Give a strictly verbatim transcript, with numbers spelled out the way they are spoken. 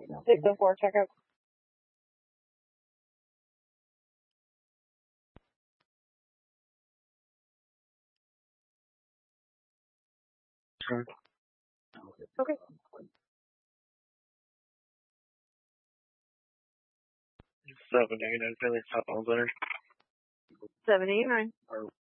Six oh four, check out. Sure. Okay. Seven eight nine Philly top on center. Seven eight nine.